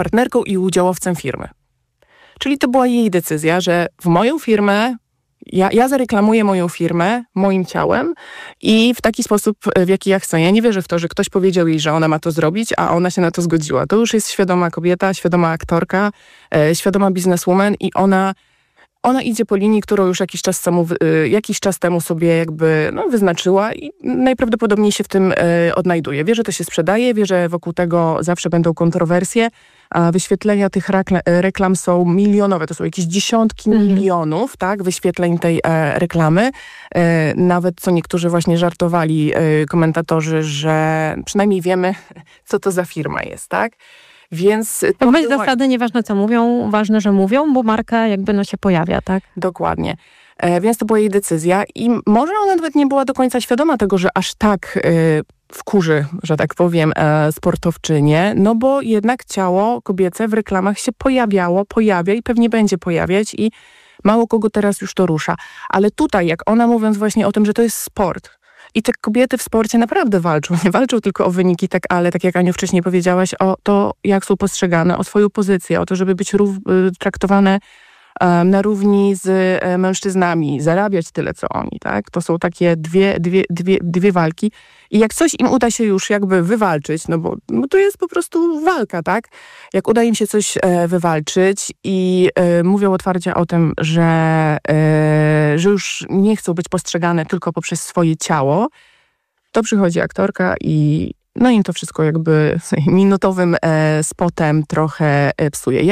partnerką i udziałowcem firmy. Czyli to była jej decyzja, że w moją firmę, ja zareklamuję moją firmę moim ciałem i w taki sposób, w jaki ja chcę. Ja nie wierzę w to, że ktoś powiedział jej, że ona ma to zrobić, a ona się na to zgodziła. To już jest świadoma kobieta, świadoma aktorka, świadoma bizneswoman i ona idzie po linii, którą już jakiś czas temu sobie jakby wyznaczyła i najprawdopodobniej się w tym odnajduje. Wie, że to się sprzedaje, wie, że wokół tego zawsze będą kontrowersje, a wyświetlenia tych reklam są milionowe. To są jakieś dziesiątki milionów, tak, wyświetleń tej reklamy. Nawet co niektórzy właśnie żartowali komentatorzy, że przynajmniej wiemy, co to za firma jest, tak? Więc to będzie zasady, nieważne co mówią, ważne, że mówią, bo marka jakby się pojawia, tak? Dokładnie. Więc to była jej decyzja i może ona nawet nie była do końca świadoma tego, że aż tak wkurzy, że tak powiem, sportowczynię, no bo jednak ciało kobiece w reklamach się pojawia i pewnie będzie pojawiać i mało kogo teraz już to rusza. Ale tutaj, jak ona mówiąc właśnie o tym, że to jest sport, i te kobiety w sporcie naprawdę walczą. Nie walczą tylko o wyniki, ale tak jak Aniu wcześniej powiedziałaś, o to, jak są postrzegane, o swoją pozycję, o to, żeby być traktowane na równi z mężczyznami, zarabiać tyle, co oni, tak? To są takie dwie walki. I jak coś im uda się już jakby wywalczyć, no bo to jest po prostu walka, tak? Jak uda im się coś wywalczyć i mówią otwarcie o tym, że już nie chcą być postrzegane tylko poprzez swoje ciało, to przychodzi aktorka i im to wszystko jakby minutowym spotem trochę psuje.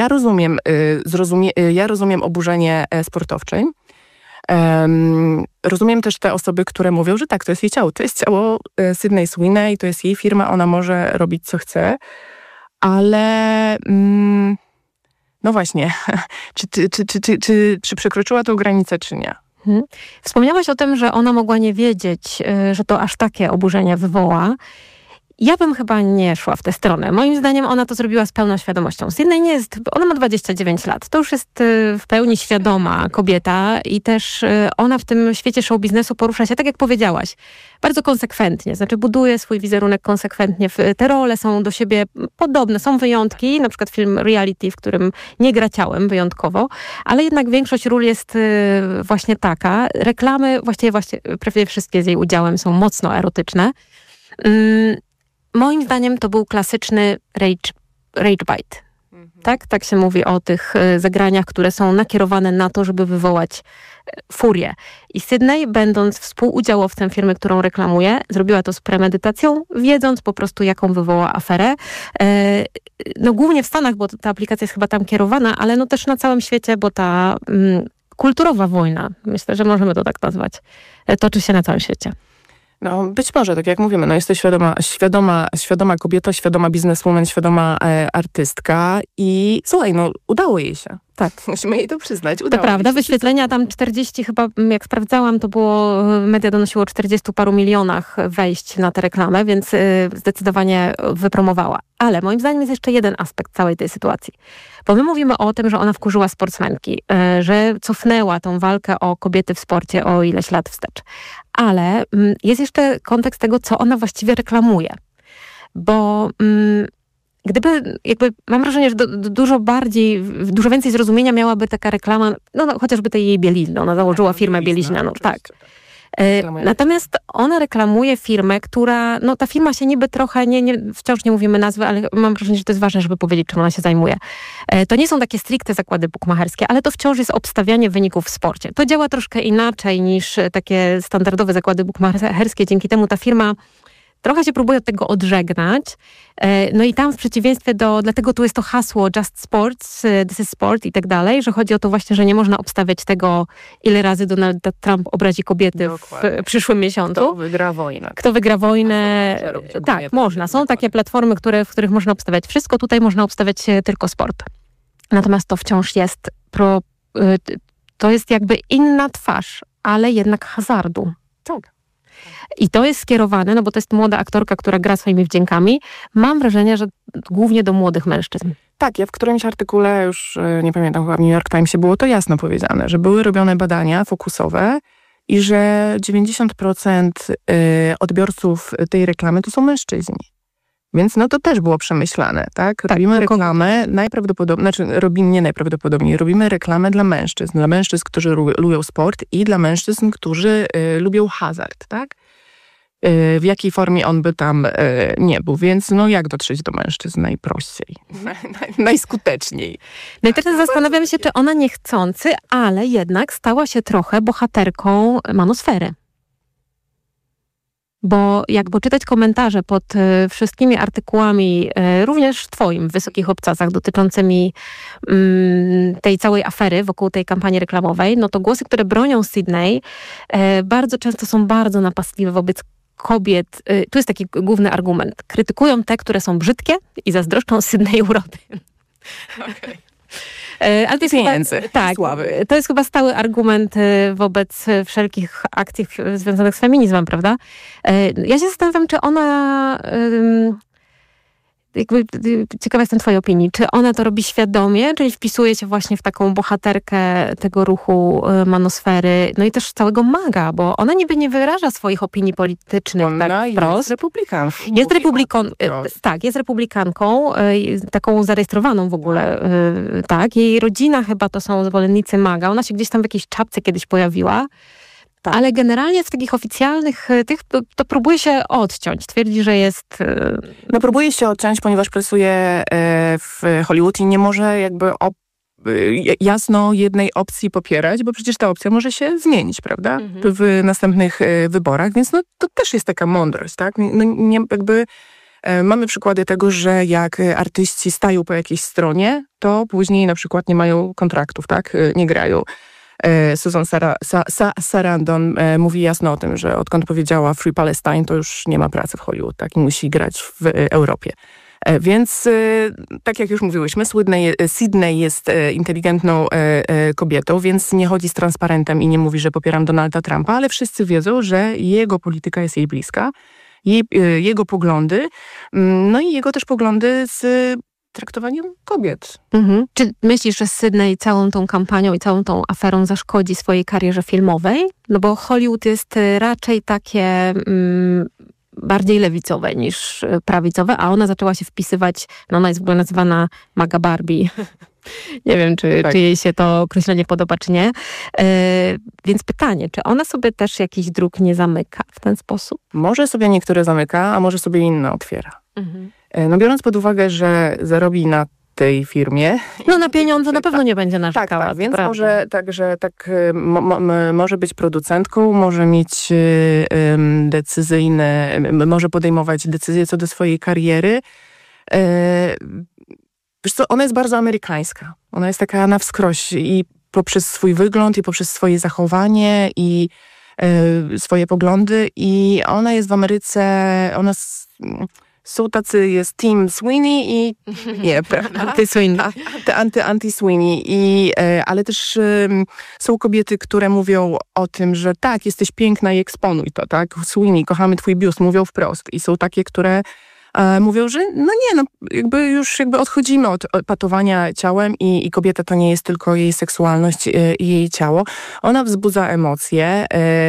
Ja rozumiem oburzenie sportowczyń. Rozumiem też te osoby, które mówią, że tak, to jest jej ciało. To jest ciało Sydney Sweeney, to jest jej firma, ona może robić co chce, ale no właśnie, czy przekroczyła tą granicę, czy nie? Wspomniałaś o tym, że ona mogła nie wiedzieć, że to aż takie oburzenie wywoła. Ja bym chyba nie szła w tę stronę. Moim zdaniem ona to zrobiła z pełną świadomością. Sydney nie jest, ona ma 29 lat. To już jest w pełni świadoma kobieta i też ona w tym świecie show biznesu porusza się, tak jak powiedziałaś, bardzo konsekwentnie. Znaczy buduje swój wizerunek konsekwentnie. Te role są do siebie podobne. Są wyjątki, na przykład film Reality, w którym nie gra ciałem wyjątkowo, ale jednak większość ról jest właśnie taka. Reklamy, właściwie prawie wszystkie z jej udziałem są mocno erotyczne. Moim zdaniem to był klasyczny rage bite. Tak się mówi o tych zagraniach, które są nakierowane na to, żeby wywołać furię. I Sydney, będąc współudziałowcem firmy, którą reklamuje, zrobiła to z premedytacją, wiedząc po prostu, jaką wywoła aferę. Głównie w Stanach, bo ta aplikacja jest chyba tam kierowana, ale też na całym świecie, bo ta kulturowa wojna, myślę, że możemy to tak nazwać, toczy się na całym świecie. No być może, tak jak mówimy, jest to świadoma kobieta, świadoma bizneswoman, świadoma artystka i słuchaj, udało jej się. Tak. Musimy jej to przyznać. To prawda, wyświetlenia tam 40 chyba, jak sprawdzałam, to było, media donosiło 40 paru milionach wejść na tę reklamę, więc zdecydowanie wypromowała. Ale moim zdaniem jest jeszcze jeden aspekt całej tej sytuacji. Bo my mówimy o tym, że ona wkurzyła sportsmenki, że cofnęła tą walkę o kobiety w sporcie o ileś lat wstecz. Ale jest jeszcze kontekst tego, co ona właściwie reklamuje. Bo mam wrażenie, że dużo więcej zrozumienia miałaby taka reklama, chociażby tej jej bielizny. Ona założyła firmę bieliźnianą, tak. Natomiast ona reklamuje firmę, która, ta firma się niby trochę, wciąż nie mówimy nazwy, ale mam wrażenie, że to jest ważne, żeby powiedzieć, czym ona się zajmuje. To nie są takie stricte zakłady bukmacherskie, ale to wciąż jest obstawianie wyników w sporcie. To działa troszkę inaczej niż takie standardowe zakłady bukmacherskie. Dzięki temu ta firma trochę się próbuje od tego odżegnać. I tam w przeciwieństwie dlatego tu jest to hasło Just Sports, This is Sport i tak dalej, że chodzi o to właśnie, że nie można obstawiać tego, ile razy Donald Trump obrazi kobiety w przyszłym miesiącu. Kto wygra wojnę. Tak, można. Są takie platformy, w których można obstawiać wszystko. Tutaj można obstawiać tylko sport. Natomiast to wciąż jest to jest jakby inna twarz, ale jednak hazardu. Tak. I to jest skierowane, bo to jest młoda aktorka, która gra swoimi wdziękami. Mam wrażenie, że głównie do młodych mężczyzn. Tak, ja w którymś artykule, już nie pamiętam, chyba w New York Timesie było to jasno powiedziane, że były robione badania fokusowe i że 90% odbiorców tej reklamy to są mężczyźni. Więc no to też było przemyślane, tak? Robimy reklamę robimy reklamę dla mężczyzn, którzy lubią sport i dla mężczyzn, którzy lubią hazard, tak? W jakiej formie on by tam nie był. Więc no jak dotrzeć do mężczyzn najprościej, najskuteczniej. No i teraz zastanawiam się, czy ona niechcący, ale jednak stała się trochę bohaterką Manosfery. Bo jak poczytać komentarze pod wszystkimi artykułami, również twoim w Wysokich Obcasach dotyczącymi tej całej afery wokół tej kampanii reklamowej, no to głosy, które bronią Sydney, bardzo często są bardzo napastliwe wobec kobiet. Tu jest taki główny argument. Krytykują te, które są brzydkie i zazdroszczą Sydney urody. Okay. Ale to jest pieniędzy, tak, sławy. To jest chyba stały argument wobec wszelkich akcji związanych z feminizmem, prawda? Ja się zastanawiam, czy ona... Ciekawa jestem twojej opinii. Czy ona to robi świadomie, czyli wpisuje się właśnie w taką bohaterkę tego ruchu Manosfery, no i też całego MAGA, bo ona niby nie wyraża swoich opinii politycznych tak wprost. Jest republikanką. Jest republikanką, taką zarejestrowaną w ogóle, tak. Jej rodzina chyba to są zwolennicy MAGA. Ona się gdzieś tam w jakiejś czapce kiedyś pojawiła. Tak. Ale generalnie w takich oficjalnych to próbuje się odciąć. Twierdzi, że jest... No próbuje się odciąć, ponieważ pracuje w Hollywood i nie może jakby jasno jednej opcji popierać, bo przecież ta opcja może się zmienić, prawda? W następnych wyborach, więc no to też jest taka mądrość, tak? No, nie, jakby mamy przykłady tego, że jak artyści stają po jakiejś stronie, to później na przykład nie mają kontraktów, tak? Nie grają. Susan Sarandon mówi jasno o tym, że odkąd powiedziała Free Palestine, to już nie ma pracy w Hollywood, tak? I musi grać w Europie. Więc, tak jak już mówiłyśmy, Sydney jest inteligentną kobietą, więc nie chodzi z transparentem i nie mówi, że popieram Donalda Trumpa, ale wszyscy wiedzą, że jego polityka jest jej bliska, jego poglądy, no i jego też poglądy z traktowaniem kobiet. Czy myślisz, że Sydney całą tą kampanią i całą tą aferą zaszkodzi swojej karierze filmowej? No bo Hollywood jest raczej takie bardziej lewicowe niż prawicowe, a ona zaczęła się wpisywać, no ona jest w ogóle nazywana MAGA Barbie. Nie wiem, czy jej się to określenie podoba, czy nie. Więc pytanie, czy ona sobie też jakiś dróg nie zamyka w ten sposób? Może sobie niektóre zamyka, a może sobie inne otwiera. No biorąc pod uwagę, że zarobi na tej firmie... No na pieniądze na pewno nie będzie narzekała. Tak, więc może być producentką, może mieć może podejmować decyzje co do swojej kariery. Wiesz co, ona jest bardzo amerykańska. Ona jest taka na wskroś i poprzez swój wygląd, i poprzez swoje zachowanie, i swoje poglądy. I ona jest w Ameryce, są tacy, jest Team Sweeney i nie, prawda? Anti-Sweeney. Ale też są kobiety, które mówią o tym, że tak, jesteś piękna i eksponuj to, tak? Sweeney, kochamy twój biust, mówią wprost. I są takie, które mówią, że jakby odchodzimy od patowania ciałem i kobieta to nie jest tylko jej seksualność i jej ciało. Ona wzbudza emocje.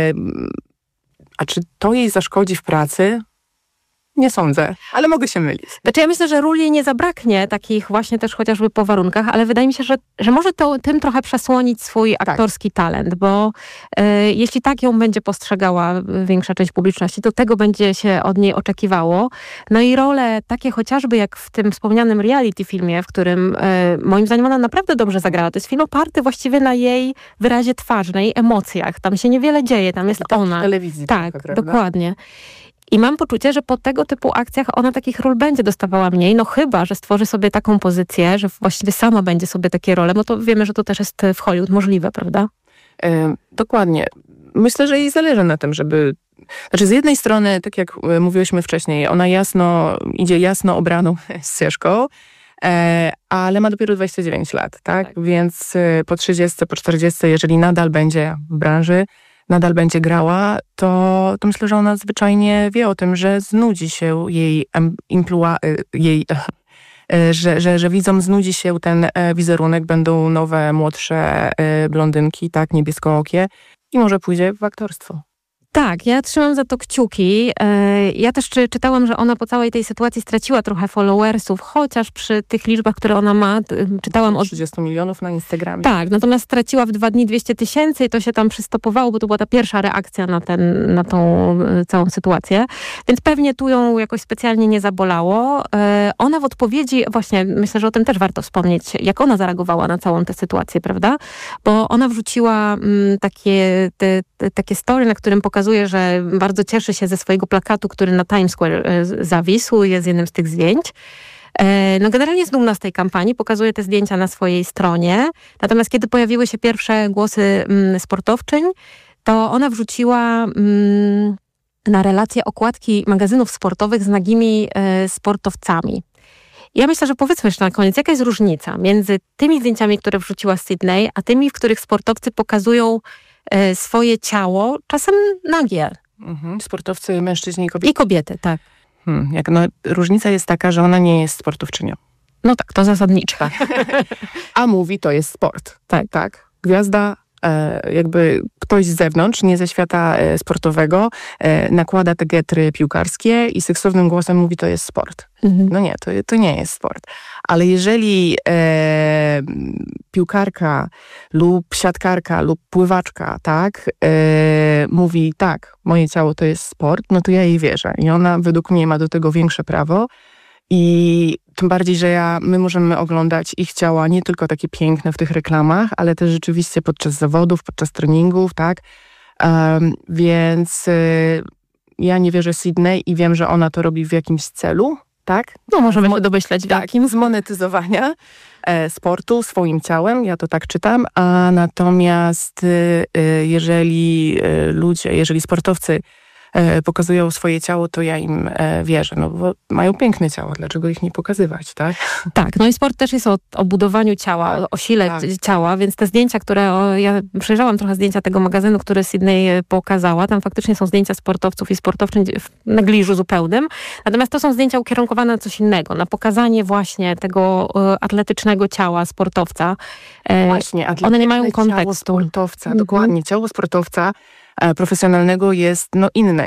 A czy to jej zaszkodzi w pracy? Nie sądzę, ale mogę się mylić. Znaczy ja myślę, że ról jej nie zabraknie, takich właśnie też chociażby po warunkach, ale wydaje mi się, że może tym trochę przesłonić swój aktorski talent, bo jeśli tak ją będzie postrzegała większa część publiczności, to tego będzie się od niej oczekiwało. No i role takie chociażby jak w tym wspomnianym reality filmie, w którym moim zdaniem ona naprawdę dobrze zagrała. To jest film oparty właściwie na jej wyrazie twarzy, na jej emocjach. Tam się niewiele dzieje, tam jest ona. W telewizji. Tak, dokładnie. I mam poczucie, że po tego typu akcjach ona takich ról będzie dostawała mniej, no chyba, że stworzy sobie taką pozycję, że właściwie sama będzie sobie takie role, no to wiemy, że to też jest w Hollywood możliwe, prawda? Dokładnie. Myślę, że jej zależy na tym, żeby... Znaczy z jednej strony, tak jak mówiłyśmy wcześniej, ona idzie jasno obraną ścieżką, ale ma dopiero 29 lat, tak? Więc po 30, po 40, jeżeli nadal będzie w branży, nadal będzie grała, to myślę, że ona zwyczajnie wie o tym, że znudzi się że widzom znudzi się ten wizerunek, będą nowe, młodsze blondynki, tak, niebieskookie i może pójdzie w aktorstwo. Tak, ja trzymam za to kciuki. Ja też czytałam, że ona po całej tej sytuacji straciła trochę followersów, chociaż przy tych liczbach, które ona ma, czytałam od 30 milionów na Instagramie. Tak, natomiast straciła w 2 dni 200 000 i to się tam przystopowało, bo to była ta pierwsza reakcja na tą całą sytuację. Więc pewnie tu ją jakoś specjalnie nie zabolało. Ona w odpowiedzi, właśnie myślę, że o tym też warto wspomnieć, jak ona zareagowała na całą tę sytuację, prawda? Bo ona wrzuciła takie story, na którym pokazuje, że bardzo cieszy się ze swojego plakatu, który na Times Square zawisł, jest jednym z tych zdjęć. No generalnie jest dumna z tej kampanii, pokazuje te zdjęcia na swojej stronie. Natomiast kiedy pojawiły się pierwsze głosy sportowczyń, to ona wrzuciła na relacje okładki magazynów sportowych z nagimi sportowcami. Ja myślę, że powiedzmy jeszcze na koniec, jaka jest różnica między tymi zdjęciami, które wrzuciła Sydney, a tymi, w których sportowcy pokazują swoje ciało, czasem nagie. Sportowcy, mężczyźni i kobiety. I kobiety, tak. Różnica jest taka, że ona nie jest sportowczynią. No tak, to zasadniczo. Tak. A mówi, to jest sport. Tak. Gwiazda, jakby ktoś z zewnątrz, nie ze świata sportowego, nakłada te getry piłkarskie i seksownym głosem mówi, to jest sport. No nie, to nie jest sport. Ale jeżeli piłkarka lub siatkarka lub pływaczka, tak, mówi, tak, moje ciało to jest sport, no to ja jej wierzę. I ona według mnie ma do tego większe prawo. I tym bardziej, że my możemy oglądać ich ciała nie tylko takie piękne w tych reklamach, ale też rzeczywiście podczas zawodów, podczas treningów, tak? Więc ja nie wierzę Sydney i wiem, że ona to robi w jakimś celu, tak? No możemy się domyśleć. Takim zmonetyzowania sportu swoim ciałem, ja to tak czytam, a natomiast jeżeli sportowcy pokazują swoje ciało, to ja im wierzę, no bo mają piękne ciało, dlaczego ich nie pokazywać, tak? Tak, no i sport też jest o budowaniu ciała, o sile ciała, więc te zdjęcia, ja przejrzałam trochę zdjęcia tego magazynu, które Sydney pokazała, tam faktycznie są zdjęcia sportowców i sportowczyń w negliżu zupełnym, natomiast to są zdjęcia ukierunkowane na coś innego, na pokazanie właśnie tego atletycznego ciała sportowca. Właśnie, one nie mają kontekstu. Ciało sportowca, dokładnie, ciało sportowca profesjonalnego jest inne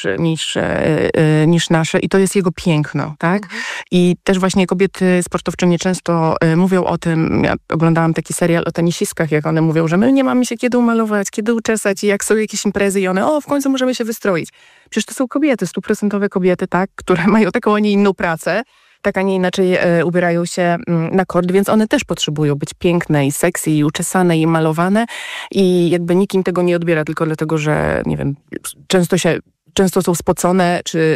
niż nasze i to jest jego piękno, tak? I też właśnie kobiety sportowczynie często mówią o tym, ja oglądałam taki serial o tenisistkach, jak one mówią, że my nie mamy się kiedy umalować, kiedy uczesać i jak są jakieś imprezy i one, w końcu możemy się wystroić. Przecież to są kobiety, 100% kobiety, tak? Które mają taką, a nie inną pracę, tak, a nie inaczej ubierają się na kort, więc one też potrzebują być piękne i sexy, i uczesane, i malowane i jakby nikt im tego nie odbiera, tylko dlatego, że nie wiem, często są spocone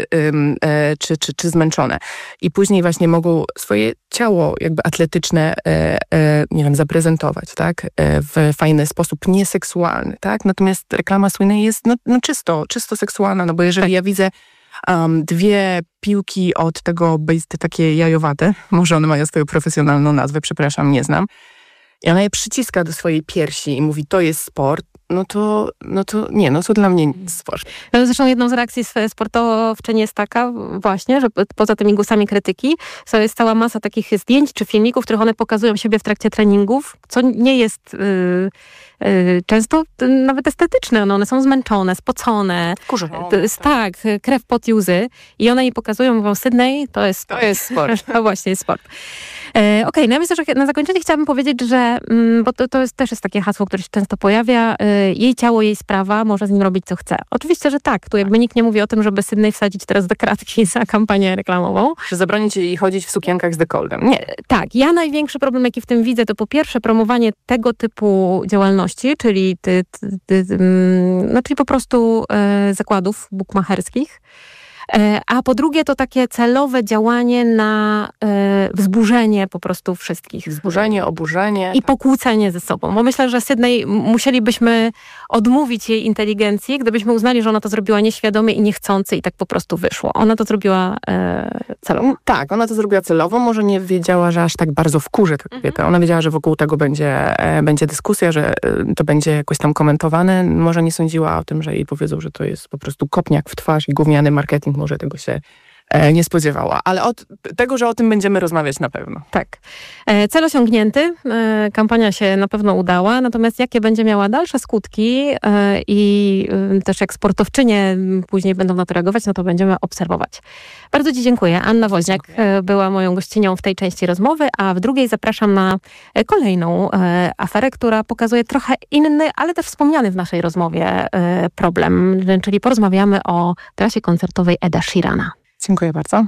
czy zmęczone. I później właśnie mogą swoje ciało jakby atletyczne, nie wiem, zaprezentować, tak? W fajny sposób, nieseksualny, tak? Natomiast reklama Sydney jest czysto seksualna, no bo jeżeli ja widzę 2 piłki od tego takie jajowate, może one mają swoją profesjonalną nazwę, przepraszam, nie znam, i ona je przyciska do swojej piersi i mówi, to jest sport, to dla mnie sport. Zresztą jedną z reakcji sportowczyń jest taka właśnie, że poza tymi głosami krytyki jest cała masa takich zdjęć czy filmików, w których one pokazują siebie w trakcie treningów, co nie jest często nawet estetyczne. One są zmęczone, spocone. Tak, krew, pot i łzy. I one jej pokazują, mówią, Sydney, to jest sport. To jest sport. To właśnie jest sport. Okej, no ja myślę, że na zakończenie chciałabym powiedzieć, że, bo to też jest takie hasło, które się często pojawia, jej ciało, jej sprawa, może z nim robić co chce. Oczywiście, że tak. Tu jakby nikt nie mówi o tym, żeby Sydney wsadzić teraz do kratki za kampanię reklamową. Że zabronić jej chodzić w sukienkach z dekoltem. Nie. Tak. Ja największy problem, jaki w tym widzę, to po pierwsze promowanie tego typu działalności, czyli czyli po prostu zakładów bukmacherskich. A po drugie to takie celowe działanie na wzburzenie po prostu wszystkich. Wzburzenie, oburzenie. I pokłócenie ze sobą. Bo myślę, że Sydney musielibyśmy odmówić jej inteligencji, gdybyśmy uznali, że ona to zrobiła nieświadomie i niechcący i tak po prostu wyszło. Ona to zrobiła celowo. Tak, ona to zrobiła celowo. Może nie wiedziała, że aż tak bardzo wkurzy tę kobietę. Ona wiedziała, że wokół tego będzie dyskusja, że to będzie jakoś tam komentowane. Może nie sądziła o tym, że jej powiedzą, że to jest po prostu kopniak w twarz i gówniany marketing może tego się nie spodziewała. Ale od tego, że o tym będziemy rozmawiać na pewno. Tak. Cel osiągnięty. Kampania się na pewno udała. Natomiast jakie będzie miała dalsze skutki i też jak sportowczynie później będą na to reagować, no to będziemy obserwować. Bardzo Ci dziękuję. Anna Woźniak była moją gościnią w tej części rozmowy, a w drugiej zapraszam na kolejną aferę, która pokazuje trochę inny, ale też wspomniany w naszej rozmowie problem, czyli porozmawiamy o trasie koncertowej Eda Sheerana. Dziękuję bardzo.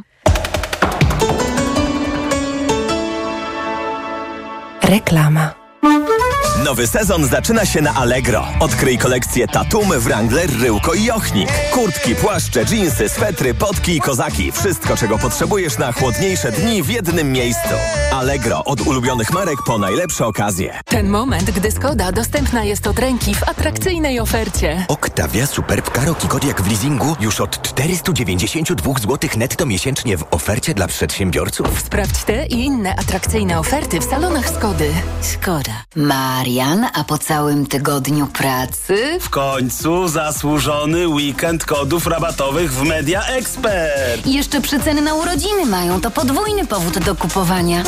Reklama. Nowy sezon zaczyna się na Allegro. Odkryj kolekcję Tatum, Wrangler, Ryłko i Ochnik. Kurtki, płaszcze, dżinsy, swetry, potki i kozaki. Wszystko, czego potrzebujesz na chłodniejsze dni w jednym miejscu. Allegro. Od ulubionych marek po najlepsze okazje. Ten moment, gdy Skoda dostępna jest od ręki w atrakcyjnej ofercie. Octavia Superb Karoq Kodiaq w leasingu już od 492 zł netto miesięcznie w ofercie dla przedsiębiorców. Sprawdź te i inne atrakcyjne oferty w salonach Skody. Skoda. Marian, a po całym tygodniu pracy? W końcu zasłużony weekend kodów rabatowych w Media Expert. I jeszcze przeceny na urodziny mają, to podwójny powód do kupowania.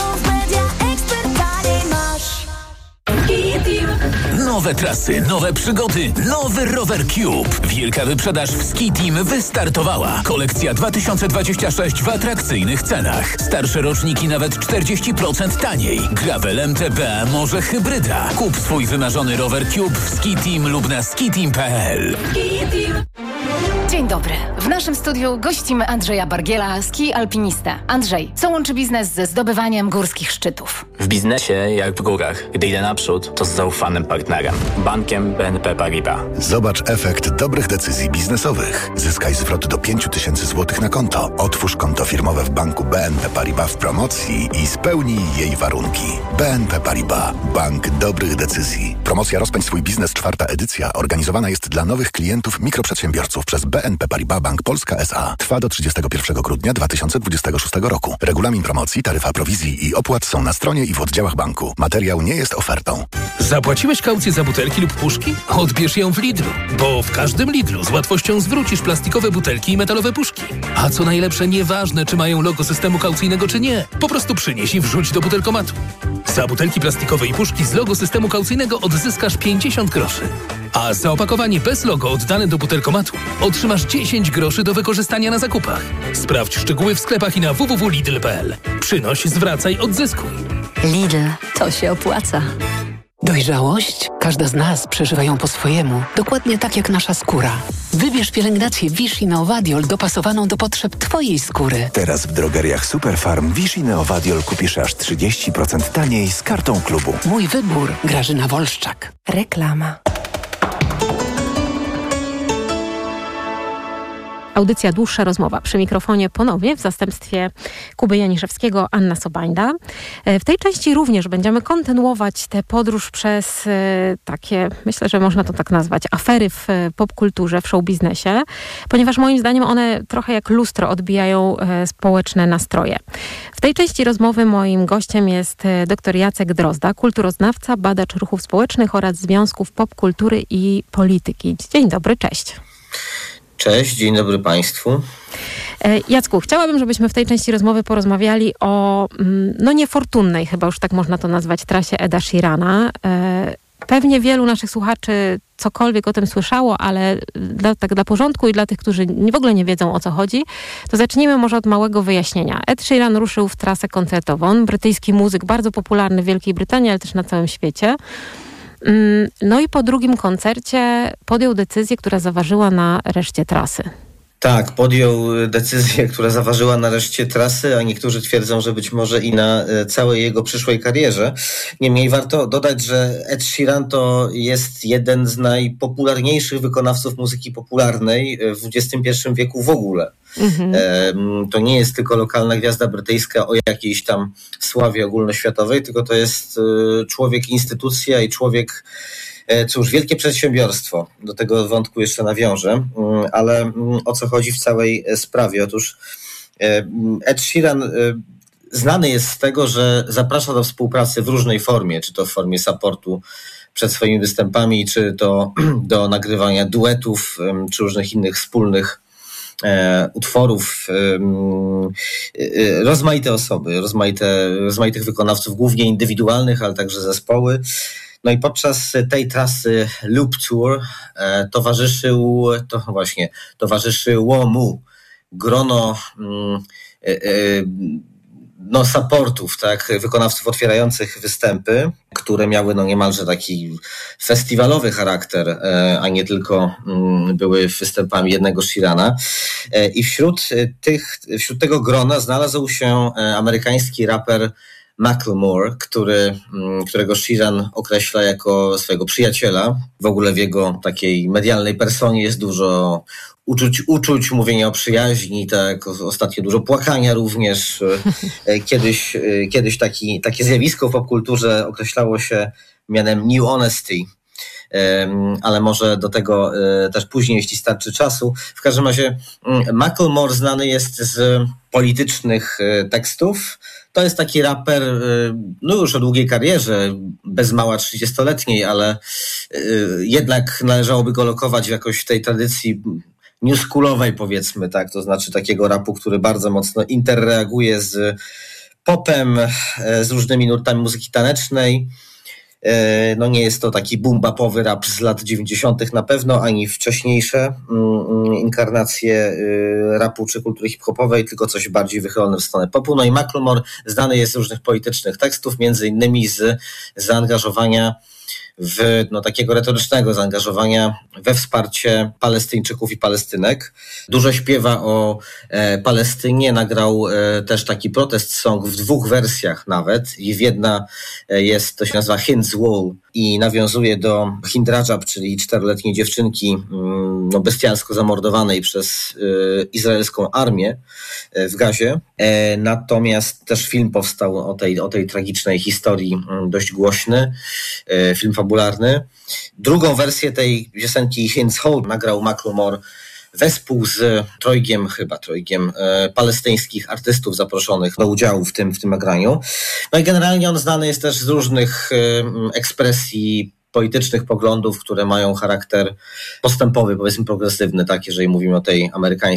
Nowe trasy, nowe przygody, nowy Rower Cube. Wielka wyprzedaż w Ski Team wystartowała. Kolekcja 2026 w atrakcyjnych cenach. Starsze roczniki nawet 40% taniej. Gravel MTB, może hybryda. Kup swój wymarzony Rower Cube w Ski Team lub na skiteam.pl. Dzień dobry. W naszym studiu gościmy Andrzeja Bargiela, ski alpinista. Andrzej, co łączy biznes ze zdobywaniem górskich szczytów? W biznesie, jak w górach, gdy idę naprzód, to z zaufanym partnerem. Bankiem BNP Paribas. Zobacz efekt dobrych decyzji biznesowych. Zyskaj zwrot do 5 000 złotych na konto. Otwórz konto firmowe w banku BNP Paribas w promocji i spełnij jej warunki. BNP Paribas. Bank dobrych decyzji. Promocja Rozpędź swój biznes, 4. edycja, organizowana jest dla nowych klientów mikroprzedsiębiorców przez BNP Paribas Bank Polska S.A. Trwa do 31 grudnia 2026 roku. Regulamin promocji, taryfa prowizji i opłat są na stronie i w oddziałach banku. Materiał nie jest ofertą. Zapłaciłeś kaucję za butelki lub puszki? Odbierz ją w Lidlu, bo w każdym Lidlu z łatwością zwrócisz plastikowe butelki i metalowe puszki. A co najlepsze, nieważne czy mają logo systemu kaucyjnego czy nie, po prostu przynieś i wrzuć do butelkomatu. Za butelki plastikowe i puszki z logo systemu kaucyjnego odzyskasz 50 groszy. A za opakowanie bez logo oddane do butelkomatu otrzymasz 10 groszy do wykorzystania na zakupach. Sprawdź szczegóły w sklepach i na www.lidl.pl. Przynoś, zwracaj, odzyskuj. Lidl, to się opłaca. Dojrzałość? Każda z nas przeżywa ją po swojemu. Dokładnie tak jak nasza skóra. Wybierz pielęgnację Vichy Neovadiol dopasowaną do potrzeb Twojej skóry. Teraz w drogeriach Superfarm Vichy Neovadiol kupisz aż 30% taniej z kartą klubu. Mój wybór. Grażyna Wolszczak. Reklama. Audycja Dłuższa Rozmowa. Przy mikrofonie ponownie w zastępstwie Kuby Janiszewskiego Anna Sobańda. W tej części również będziemy kontynuować tę podróż przez takie, myślę, że można to tak nazwać, afery w popkulturze, w showbiznesie, ponieważ moim zdaniem one trochę jak lustro odbijają społeczne nastroje. W tej części rozmowy moim gościem jest dr Jacek Drozda, kulturoznawca, badacz ruchów społecznych oraz związków popkultury i polityki. Dzień dobry, cześć. Cześć, dzień dobry Państwu. Jacku, chciałabym, żebyśmy w tej części rozmowy porozmawiali o niefortunnej, chyba już tak można to nazwać, trasie Eda Sheerana. Pewnie wielu naszych słuchaczy cokolwiek o tym słyszało, ale dla porządku i dla tych, którzy w ogóle nie wiedzą, o co chodzi, to zacznijmy może od małego wyjaśnienia. Ed Sheeran ruszył w trasę koncertową. Brytyjski muzyk, bardzo popularny w Wielkiej Brytanii, ale też na całym świecie. No i po drugim koncercie podjął decyzję, która zaważyła na reszcie trasy. Tak, podjął decyzję, która zaważyła na reszcie trasy, a niektórzy twierdzą, że być może i na całej jego przyszłej karierze. Niemniej warto dodać, że Ed Sheeran to jest jeden z najpopularniejszych wykonawców muzyki popularnej w XXI wieku w ogóle. To nie jest tylko lokalna gwiazda brytyjska o jakiejś tam sławie ogólnoświatowej, tylko to jest człowiek instytucja i człowiek, cóż, wielkie przedsiębiorstwo. Do tego wątku jeszcze nawiążę, ale o co chodzi w całej sprawie? Otóż Ed Sheeran znany jest z tego, że zaprasza do współpracy w różnej formie, czy to w formie supportu przed swoimi występami, czy to do nagrywania duetów, czy różnych innych wspólnych utworów, rozmaite osoby, rozmaitych wykonawców, głównie indywidualnych, ale także zespoły. No i podczas tej trasy Loop Tour towarzyszyło mu grono supportów, tak, wykonawców otwierających występy, które miały niemalże taki festiwalowy charakter, a nie tylko były występami jednego Sheerana. I wśród tego grona znalazł się amerykański raper Macklemore, którego Sheeran określa jako swojego przyjaciela. W ogóle w jego takiej medialnej personie jest dużo uczuć, mówienia o przyjaźni, tak, ostatnio dużo płakania również. Kiedyś takie zjawisko w popkulturze określało się mianem New Honesty, ale może do tego też później, jeśli starczy czasu. W każdym razie Macklemore znany jest z politycznych tekstów. To jest taki raper, już o długiej karierze, bez mała 30-letniej, ale jednak należałoby go lokować jakoś w tej tradycji newschoolowej, powiedzmy, tak, to znaczy takiego rapu, który bardzo mocno interreaguje z popem, z różnymi nurtami muzyki tanecznej. No nie jest to taki boom-bapowy rap z lat 90. na pewno, ani wcześniejsze inkarnacje rapu czy kultury hip-hopowej, tylko coś bardziej wychylone w stronę popu. No i Macklemore znany jest z różnych politycznych tekstów, między innymi z zaangażowania takiego retorycznego zaangażowania we wsparcie Palestyńczyków i Palestynek. Dużo śpiewa o Palestynie, nagrał też taki protest song w 2 wersjach nawet i jedna to się nazywa Hind's Wall i nawiązuje do Hind Rajab, czyli 4-letniej dziewczynki bestialsko zamordowanej przez izraelską armię w Gazie. Natomiast też film powstał o tej tragicznej historii, dość głośny, film fabularny. Drugą wersję tej piosenki Hind's Wall nagrał Macklemore wespół z trojgiem palestyńskich artystów zaproszonych do udziału w tym nagraniu. No i generalnie on znany jest też z różnych ekspresji politycznych poglądów, które mają charakter postępowy, powiedzmy progresywny, tak, jeżeli mówimy o tej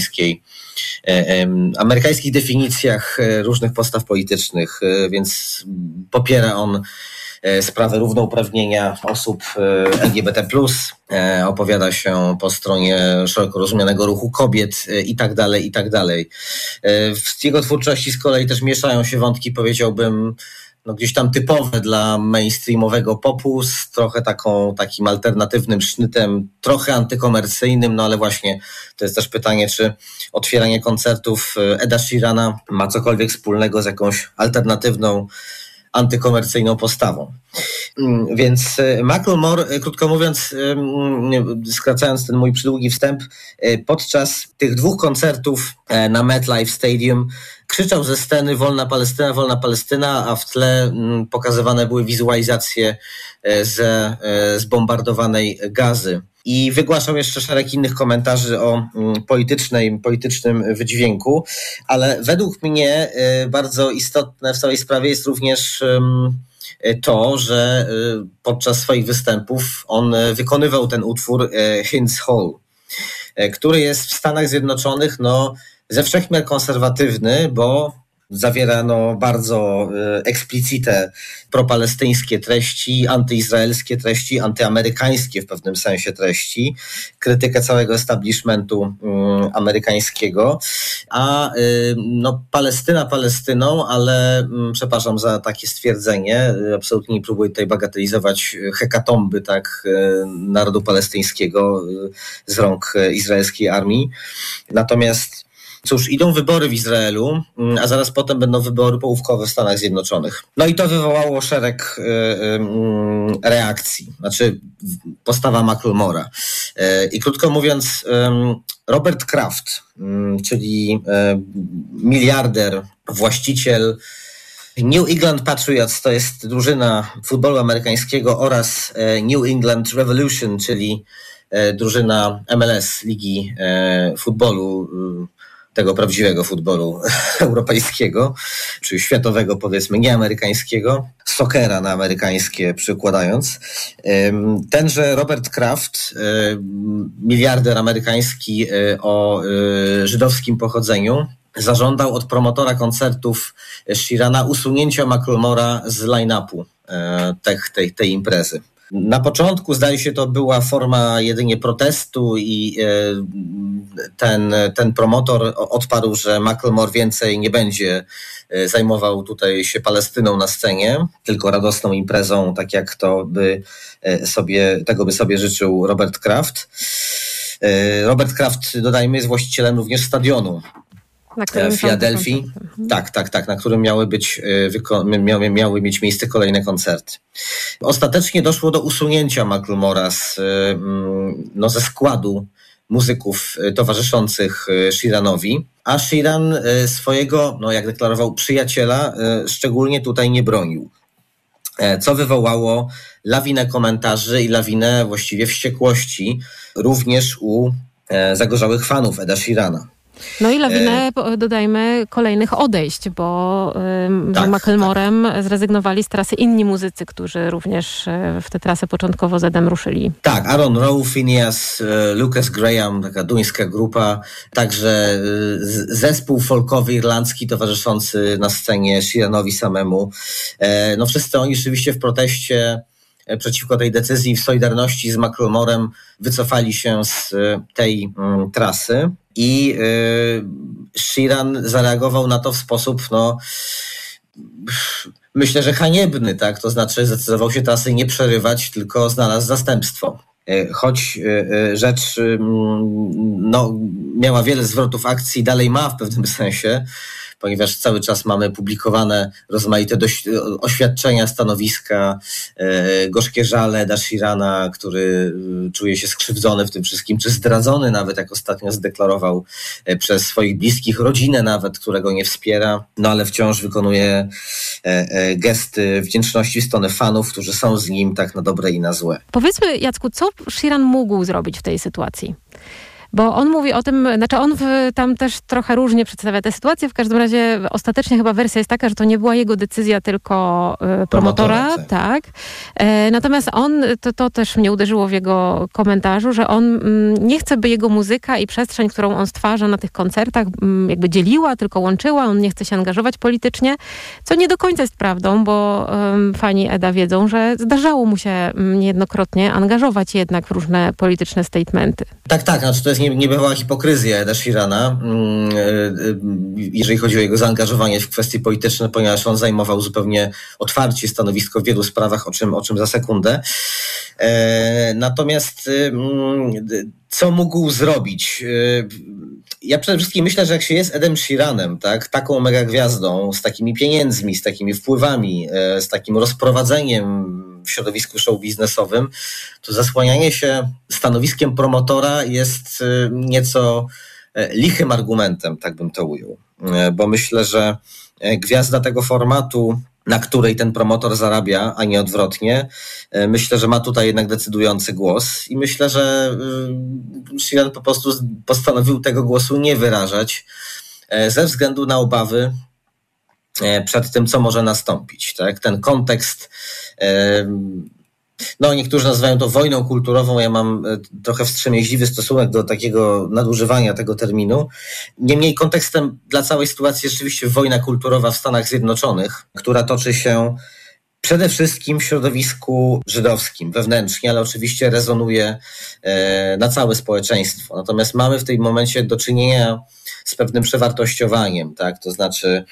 amerykańskich definicjach różnych postaw politycznych, więc popiera on sprawę równouprawnienia osób LGBT+, opowiada się po stronie szeroko rozumianego ruchu kobiet i tak dalej, i tak dalej. W jego twórczości z kolei też mieszają się wątki, powiedziałbym, gdzieś tam typowe dla mainstreamowego popu, z trochę takim alternatywnym sznytem, trochę antykomercyjnym, ale właśnie to jest też pytanie, czy otwieranie koncertów Eda Sheerana ma cokolwiek wspólnego z jakąś alternatywną, antykomercyjną postawą. Więc Macklemore, krótko mówiąc, skracając ten mój przydługi wstęp, podczas tych 2 koncertów na MetLife Stadium krzyczał ze sceny wolna Palestyna, a w tle pokazywane były wizualizacje ze zbombardowanej Gazy. I wygłaszał jeszcze szereg innych komentarzy o politycznym wydźwięku, ale według mnie bardzo istotne w całej sprawie jest również to, że podczas swoich występów on wykonywał ten utwór Hind's Wall, który jest w Stanach Zjednoczonych ze wszechmiar konserwatywny, bo zawiera bardzo eksplicite propalestyńskie treści, antyizraelskie treści, antyamerykańskie w pewnym sensie treści, krytykę całego establishmentu amerykańskiego, a Palestyna Palestyną, ale przepraszam za takie stwierdzenie, absolutnie nie próbuję tutaj bagatelizować hekatomby, tak, narodu palestyńskiego z rąk izraelskiej armii. Natomiast cóż, idą wybory w Izraelu, a zaraz potem będą wybory połówkowe w Stanach Zjednoczonych. No i to wywołało szereg reakcji, znaczy postawa Macklemora. I krótko mówiąc, Robert Kraft, czyli miliarder, właściciel New England Patriots, to jest drużyna futbolu amerykańskiego, oraz New England Revolution, czyli drużyna MLS, ligi futbolu tego prawdziwego futbolu europejskiego, czy światowego, powiedzmy, nie amerykańskiego, soccera na amerykańskie przykładając. Tenże Robert Kraft, miliarder amerykański o żydowskim pochodzeniu, zażądał od promotora koncertów Sheerana usunięcia Macklemora z line-upu tej imprezy. Na początku, zdaje się, to była forma jedynie protestu i ten promotor odparł, że Macklemore więcej nie będzie zajmował tutaj się Palestyną na scenie, tylko radosną imprezą, tak jak tego by sobie życzył Robert Kraft. Robert Kraft, dodajmy, jest właścicielem również stadionu w Filadelfii. Tak, na którym miały mieć miejsce kolejne koncerty. Ostatecznie doszło do usunięcia Macklemora ze składu muzyków towarzyszących Sheeranowi, a Sheeran swojego, jak deklarował, przyjaciela szczególnie tutaj nie bronił. Co wywołało lawinę komentarzy i lawinę właściwie wściekłości również u zagorzałych fanów Eda Sheerana. No i lawinę, dodajmy, kolejnych odejść, bo za Macklemorem zrezygnowali z trasy inni muzycy, którzy również w tę trasę początkowo z Edem ruszyli. Tak, Aaron Rowe, Phineas, Lucas Graham, taka duńska grupa, także zespół folkowy irlandzki towarzyszący na scenie Sheeranowi samemu. No wszyscy oni rzeczywiście w proteście przeciwko tej decyzji, w solidarności z Macklemorem wycofali się z tej trasy i Sheeran zareagował na to w sposób, myślę, że haniebny, tak? To znaczy zdecydował się trasy nie przerywać, tylko znalazł zastępstwo. Choć rzecz miała wiele zwrotów akcji, dalej ma w pewnym sensie, ponieważ cały czas mamy publikowane rozmaite oświadczenia, stanowiska, gorzkie żale Eda Sheerana, który czuje się skrzywdzony w tym wszystkim, czy zdradzony nawet, jak ostatnio zdeklarował, przez swoich bliskich, rodzinę nawet, którego nie wspiera, ale wciąż wykonuje gesty wdzięczności w stronę fanów, którzy są z nim tak na dobre i na złe. Powiedzmy, Jacku, co Sheeran mógł zrobić w tej sytuacji? Bo on mówi o tym, on tam też trochę różnie przedstawia tę sytuację. W każdym razie ostatecznie chyba wersja jest taka, że to nie była jego decyzja, tylko promotora. Tak. Natomiast to też mnie uderzyło w jego komentarzu, że on nie chce, by jego muzyka i przestrzeń, którą on stwarza na tych koncertach, jakby dzieliła, tylko łączyła. On nie chce się angażować politycznie, co nie do końca jest prawdą, bo fani Eda wiedzą, że zdarzało mu się niejednokrotnie angażować jednak w różne polityczne statementy. Tak, znaczy to jest niebywała hipokryzja Eda Sheerana, jeżeli chodzi o jego zaangażowanie w kwestie polityczne, ponieważ on zajmował zupełnie otwarcie stanowisko w wielu sprawach, o czym za sekundę. Natomiast co mógł zrobić? Ja przede wszystkim myślę, że jak się jest Edem Sheeranem, tak, taką megagwiazdą, z takimi pieniędzmi, z takimi wpływami, z takim rozprowadzeniem w środowisku show biznesowym, to zasłanianie się stanowiskiem promotora jest nieco lichym argumentem, tak bym to ujął. Bo myślę, że gwiazda tego formatu, na której ten promotor zarabia, a nie odwrotnie, myślę, że ma tutaj jednak decydujący głos i myślę, że Sheeran po prostu postanowił tego głosu nie wyrażać ze względu na obawy przed tym, co może nastąpić. Tak? Ten kontekst, niektórzy nazywają to wojną kulturową, ja mam trochę wstrzemięźliwy stosunek do takiego nadużywania tego terminu. Niemniej kontekstem dla całej sytuacji jest rzeczywiście wojna kulturowa w Stanach Zjednoczonych, która toczy się przede wszystkim w środowisku żydowskim, wewnętrznie, ale oczywiście rezonuje na całe społeczeństwo. Natomiast mamy w tym momencie do czynienia z pewnym przewartościowaniem, tak? To znaczy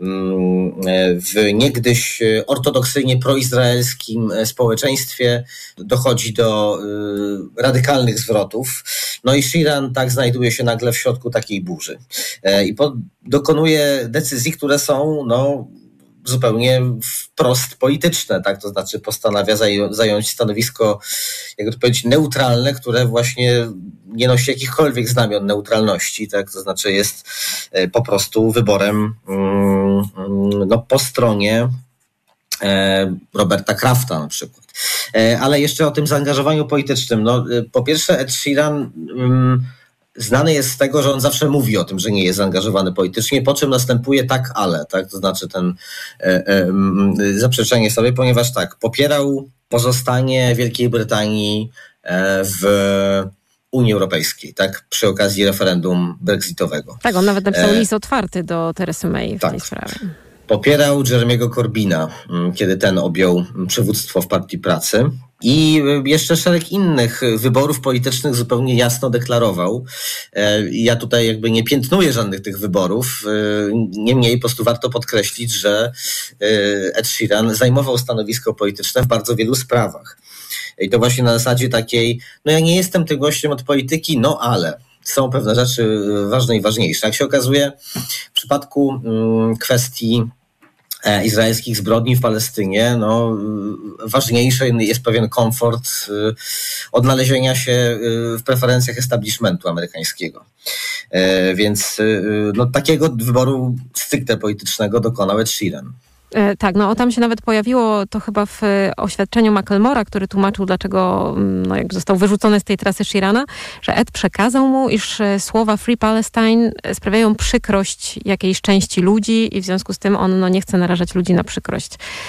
w niegdyś ortodoksyjnie proizraelskim społeczeństwie dochodzi do radykalnych zwrotów. I Sheeran tak znajduje się nagle w środku takiej burzy. I dokonuje decyzji, które są zupełnie wprost polityczne, tak? To znaczy postanawia zająć stanowisko, jakby to powiedzieć, neutralne, które właśnie nie nosi jakichkolwiek znamion neutralności, tak? To znaczy jest po prostu wyborem po stronie Roberta Krafta na przykład. Ale jeszcze o tym zaangażowaniu politycznym. Po pierwsze Ed Sheeran znany jest z tego, że on zawsze mówi o tym, że nie jest zaangażowany politycznie, po czym następuje ale, tak? To znaczy ten zaprzeczenie sobie, ponieważ popierał pozostanie Wielkiej Brytanii w Unii Europejskiej, tak? Przy okazji referendum brexitowego. Tak, on nawet napisał list otwarty do Teresy May w tej sprawie. Popierał Jeremiego Corbyna, kiedy ten objął przywództwo w Partii Pracy. I jeszcze szereg innych wyborów politycznych zupełnie jasno deklarował. Ja tutaj jakby nie piętnuję żadnych tych wyborów. Niemniej po prostu warto podkreślić, że Ed Sheeran zajmował stanowisko polityczne w bardzo wielu sprawach. I to właśnie na zasadzie takiej, ja nie jestem tym gościem od polityki, ale są pewne rzeczy ważne i ważniejsze. Jak się okazuje, w przypadku kwestii izraelskich zbrodni w Palestynie, ważniejszy jest pewien komfort odnalezienia się w preferencjach establishmentu amerykańskiego. Więc takiego wyboru stricte politycznego dokonał Ed Sheeran. Tak, tam się nawet pojawiło to chyba w oświadczeniu Macklemora, który tłumaczył, dlaczego jak został wyrzucony z tej trasy Sheerana, że Ed przekazał mu, iż słowa Free Palestine sprawiają przykrość jakiejś części ludzi i w związku z tym on nie chce narażać ludzi na przykrość.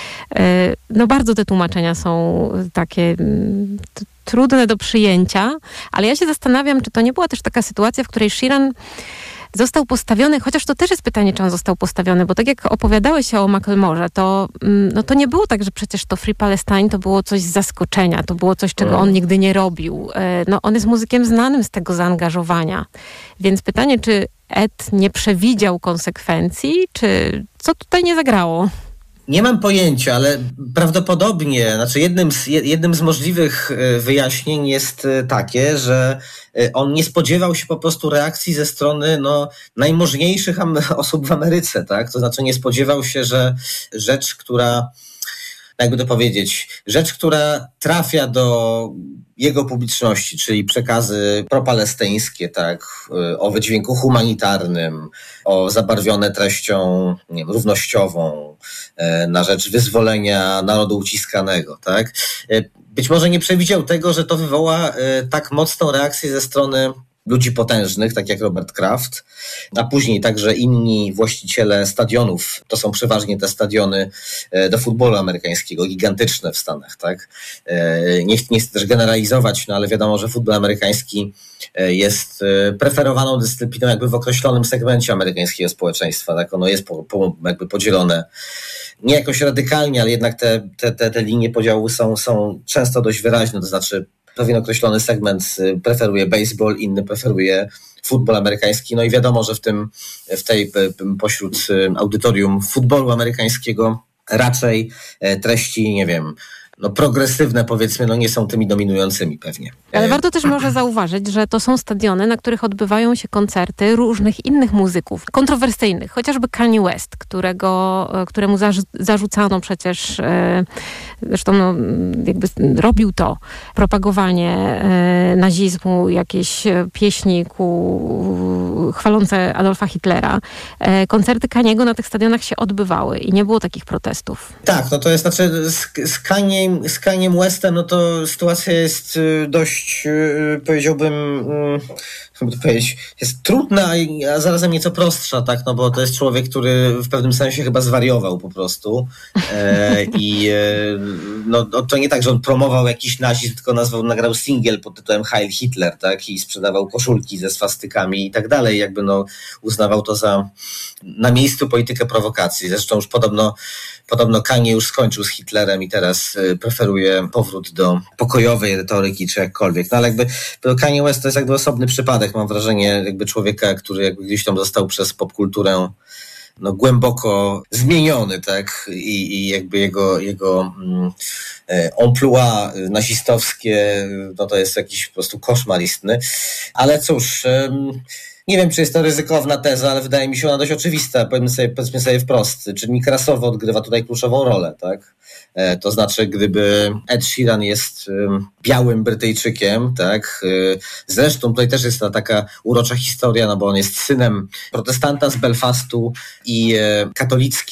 Bardzo te tłumaczenia są takie trudne do przyjęcia, ale ja się zastanawiam, czy to nie była też taka sytuacja, w której Sheeran został postawiony, chociaż to też jest pytanie, czy on został postawiony, bo tak jak opowiadałeś się o Macklemorze, to nie było tak, że przecież to Free Palestine to było coś z zaskoczenia, to było coś, czego on nigdy nie robił. On jest muzykiem znanym z tego zaangażowania. Więc pytanie, czy Ed nie przewidział konsekwencji, czy co tutaj nie zagrało? Nie mam pojęcia, ale prawdopodobnie, jednym z możliwych wyjaśnień jest takie, że on nie spodziewał się po prostu reakcji ze strony najmożniejszych osób w Ameryce, tak? To znaczy nie spodziewał się, że rzecz, która trafia do jego publiczności, czyli przekazy propalestyńskie, tak, o wydźwięku humanitarnym, zabarwione treścią równościową, na rzecz wyzwolenia narodu uciskanego, tak. Być może nie przewidział tego, że to wywoła tak mocną reakcję ze strony ludzi potężnych, tak jak Robert Kraft, a później także inni właściciele stadionów. To są przeważnie te stadiony do futbolu amerykańskiego, gigantyczne w Stanach, tak? Nie chcę też generalizować, ale wiadomo, że futbol amerykański jest preferowaną dyscypliną jakby w określonym segmencie amerykańskiego społeczeństwa, tak? Ono jest jakby podzielone nie jakoś radykalnie, ale jednak te linie podziału są często dość wyraźne, to znaczy pewien określony segment preferuje baseball, inny preferuje futbol amerykański. I wiadomo, że pośród audytorium futbolu amerykańskiego raczej treści, progresywne, powiedzmy, nie są tymi dominującymi pewnie. Ale warto też może zauważyć, że to są stadiony, na których odbywają się koncerty różnych innych muzyków, kontrowersyjnych, chociażby Kanye West, któremu zarzucano przecież, zresztą jakby robił to, propagowanie nazizmu, jakieś pieśni chwalące Adolfa Hitlera. Koncerty Kaniego na tych stadionach się odbywały i nie było takich protestów. Tak, to jest z Kaniem Westem, to sytuacja jest dość, powiedziałbym, jest trudna, a zarazem nieco prostsza, tak, bo to jest człowiek, który w pewnym sensie chyba zwariował po prostu to nie tak, że on promował jakiś nazizm, tylko nagrał singiel pod tytułem Heil Hitler, tak, i sprzedawał koszulki ze swastykami i tak dalej, uznawał to za na miejscu politykę prowokacji. Zresztą już podobno Kanye już skończył z Hitlerem i teraz preferuje powrót do pokojowej retoryki, czy jakkolwiek. Ale Kanye West to jest osobny przypadek, mam wrażenie, człowieka, który gdzieś tam został przez popkulturę głęboko zmieniony, tak? I jego emploi nazistowskie, to jest jakiś po prostu koszmar istny. Ale cóż, nie wiem, czy jest to ryzykowna teza, ale wydaje mi się ona dość oczywista. Powiedzmy sobie wprost. Czynnik rasowy odgrywa tutaj kluczową rolę, tak? To znaczy, gdyby Ed Sheeran jest białym Brytyjczykiem, tak? Zresztą tutaj też jest ta taka urocza historia, bo on jest synem protestanta z Belfastu i katolickiej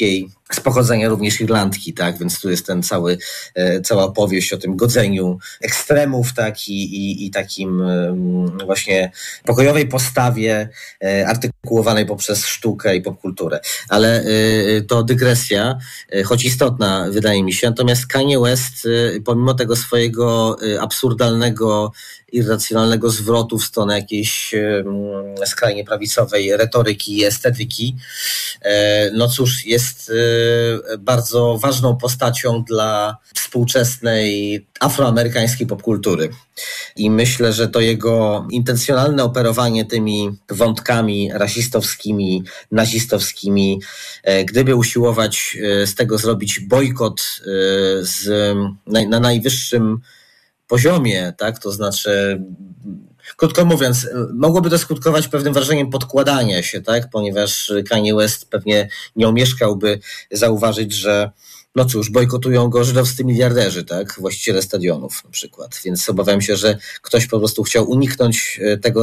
z pochodzenia również Irlandki, tak, więc tu jest ten cała opowieść o tym godzeniu ekstremów, tak, i takim właśnie pokojowej postawie artykułowanej poprzez sztukę i popkulturę. Ale to dygresja, choć istotna, wydaje mi się, natomiast Kanye West, pomimo tego swojego absurdalnego, irracjonalnego zwrotu w stronę jakiejś skrajnie prawicowej retoryki i estetyki, no cóż, jest bardzo ważną postacią dla współczesnej afroamerykańskiej popkultury. I myślę, że to jego intencjonalne operowanie tymi wątkami rasistowskimi, nazistowskimi, gdyby usiłować z tego zrobić bojkot na najwyższym poziomie, tak, to znaczy, krótko mówiąc, mogłoby to skutkować pewnym wrażeniem podkładania się, tak, ponieważ Kanye West pewnie nie omieszkałby zauważyć, że no cóż, bojkotują go żydowscy miliarderzy, tak, właściciele stadionów na przykład, więc obawiam się, że ktoś po prostu chciał uniknąć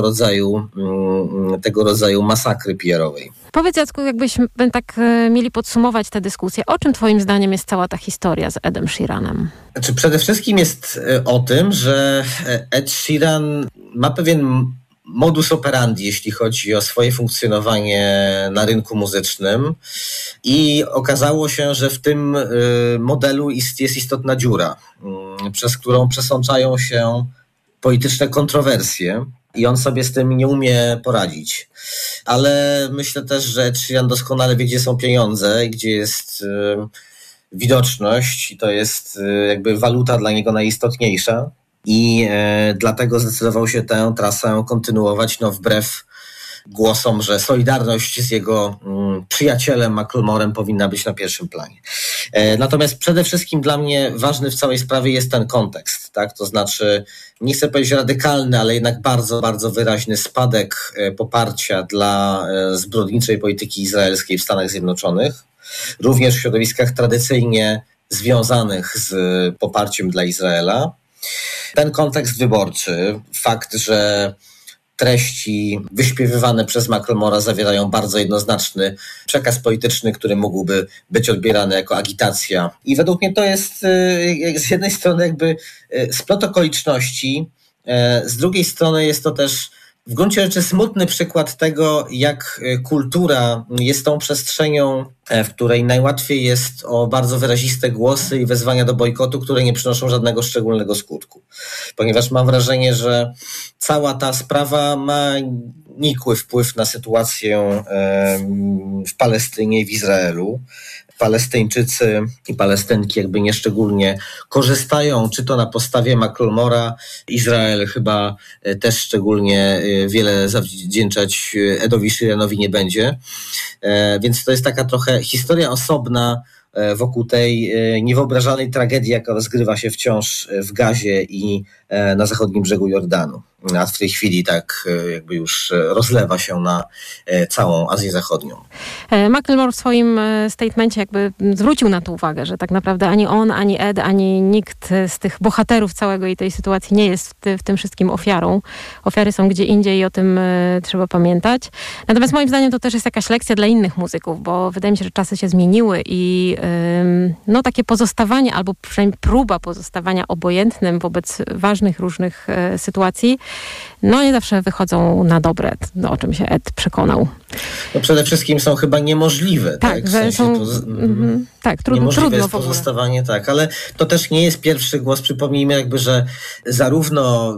tego rodzaju masakry PR-owej. Powiedz, Jacku, jakbyśmy tak mieli podsumować tę dyskusję, o czym twoim zdaniem jest cała ta historia z Edem Sheeranem? Znaczy, przede wszystkim jest o tym, że Ed Sheeran ma pewien modus operandi, jeśli chodzi o swoje funkcjonowanie na rynku muzycznym, i okazało się, że w tym modelu jest istotna dziura, przez którą przesączają się polityczne kontrowersje i on sobie z tym nie umie poradzić. Ale myślę też, że Ed Sheeran doskonale wie, gdzie są pieniądze i gdzie jest widoczność, i to jest jakby waluta dla niego najistotniejsza. I dlatego zdecydował się tę trasę kontynuować, no wbrew głosom, że solidarność z jego przyjacielem Macklemorem powinna być na pierwszym planie. Natomiast przede wszystkim dla mnie ważny w całej sprawie jest ten kontekst, tak? To znaczy, nie chcę powiedzieć radykalny, ale jednak bardzo, bardzo wyraźny spadek poparcia dla zbrodniczej polityki izraelskiej w Stanach Zjednoczonych, również w środowiskach tradycyjnie związanych z poparciem dla Izraela. Ten kontekst wyborczy, fakt, że treści wyśpiewywane przez Macklemora zawierają bardzo jednoznaczny przekaz polityczny, który mógłby być odbierany jako agitacja. I według mnie to jest z jednej strony jakby splot okoliczności, z drugiej strony jest to też w gruncie rzeczy smutny przykład tego, jak kultura jest tą przestrzenią, w której najłatwiej jest o bardzo wyraziste głosy i wezwania do bojkotu, które nie przynoszą żadnego szczególnego skutku. Ponieważ mam wrażenie, że cała ta sprawa ma nikły wpływ na sytuację w Palestynie i w Izraelu. Palestyńczycy i Palestynki jakby nieszczególnie korzystają, czy to na podstawie Macklemora. Izrael chyba też szczególnie wiele zawdzięczać Edowi Sheeranowi nie będzie. Więc to jest taka trochę historia osobna wokół tej niewyobrażalnej tragedii, jaka rozgrywa się wciąż w Gazie i na zachodnim brzegu Jordanu. A w tej chwili tak jakby już rozlewa się na całą Azję Zachodnią. Macklemore w swoim statemencie jakby zwrócił na to uwagę, że tak naprawdę ani on, ani Ed, ani nikt z tych bohaterów całego tej sytuacji nie jest w tym wszystkim ofiarą. Ofiary są gdzie indziej i o tym trzeba pamiętać. Natomiast moim zdaniem to też jest jakaś lekcja dla innych muzyków, bo wydaje mi się, że czasy się zmieniły i no takie pozostawanie, albo przynajmniej próba pozostawania obojętnym wobec ważnych różnych sytuacji, no nie zawsze wychodzą na dobre, o czym się Ed przekonał. No przede wszystkim są chyba niemożliwe. Tak, że w sensie są... tak, trudno jest pozostawanie, tak, ale to też nie jest pierwszy głos. Przypomnijmy jakby, że zarówno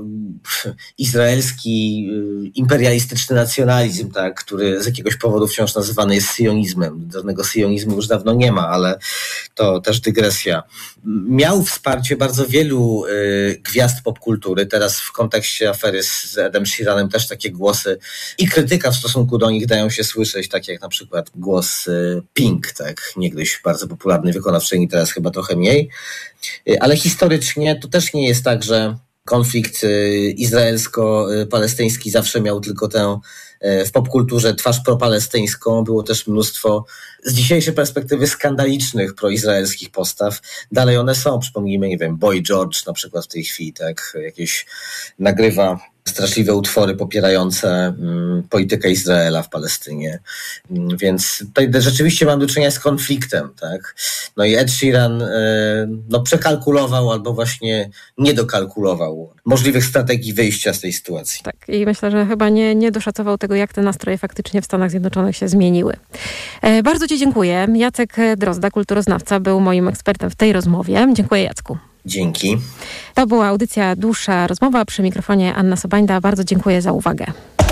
izraelski imperialistyczny nacjonalizm, tak, który z jakiegoś powodu wciąż nazywany jest sionizmem. Żadnego sionizmu już dawno nie ma, ale to też dygresja. Miał wsparcie bardzo wielu gwiazd popkultury. Teraz w kontekście afery z Edem Sheeranem też takie głosy i krytyka w stosunku do nich dają się słyszeć, tak jak na przykład głos Pink, tak, niegdyś bardzo popularnej wykonawczyni, teraz chyba trochę mniej. Ale historycznie to też nie jest tak, że konflikt izraelsko-palestyński zawsze miał tylko tę w popkulturze twarz propalestyńską. Było też mnóstwo z dzisiejszej perspektywy skandalicznych proizraelskich postaw. Dalej one są. Przypomnijmy, nie wiem, Boy George na przykład w tej chwili, tak, jakieś nagrywa straszliwe utwory popierające politykę Izraela w Palestynie. Więc tutaj rzeczywiście mam do czynienia z konfliktem, tak? No i Ed Sheeran przekalkulował albo właśnie nie dokalkulował możliwych strategii wyjścia z tej sytuacji. Tak, i myślę, że chyba nie doszacował tego, jak te nastroje faktycznie w Stanach Zjednoczonych się zmieniły. Bardzo Ci dziękuję. Jacek Drozda, kulturoznawca, był moim ekspertem w tej rozmowie. Dziękuję, Jacku. Dzięki. To była audycja Dłuższa Rozmowa. Przy mikrofonie Anna Sobańda. Bardzo dziękuję za uwagę.